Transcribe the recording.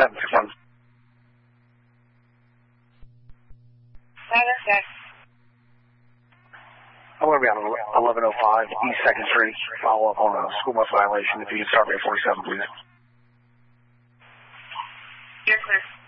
761. 7-6. I'm going to be on 1105 East 2nd Street. Follow up on a school bus violation. If you could start me at 47, please. You're clear.